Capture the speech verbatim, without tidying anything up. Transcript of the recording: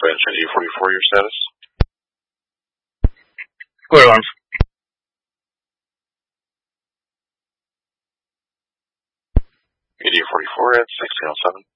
Dispatch, eighty forty-four, your status? Square alarms. eighty forty-four at sixteen oh seven.